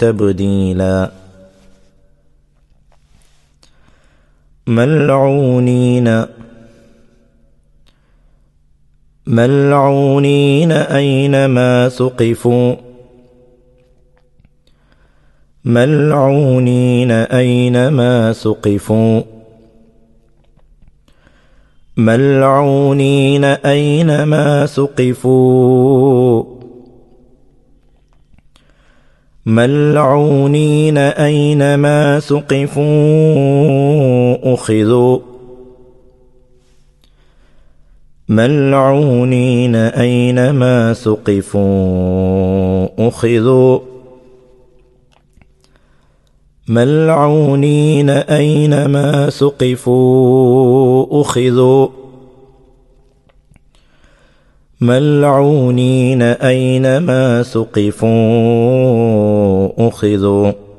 تبديلا ملعونين أينما ثقفوا ملعونين أينما ثقفوا ملعونين أينما ثقفوا ملعونين أينما ثقفوا أخذوا ملعونين أينما ثقفوا أخذوا ملعونين أينما ثقفوا أخذوا ملعونين أينما ثقفوا أخذوا